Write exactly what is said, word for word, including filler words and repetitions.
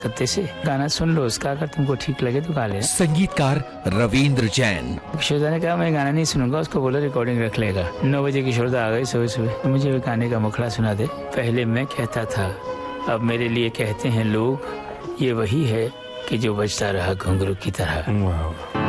कत्ते से गाना सुन लो उसका, अगर तुमको ठीक लगे तो गा ले। संगीतकार रविंद्र जैन। किशोरदा ने कहा मैं गाना नहीं सुनूंगा, उसको बोला रिकॉर्डिंग रख लेगा। नौ बजे किशोरदा आ गए सुबह सुबह, मुझे गाने का मुखड़ा सुना दे। पहले मैं कहता था, अब मेरे लिए कहते हैं लोग, ये वही है कि जो बजता रहा घुंघरू की तरह।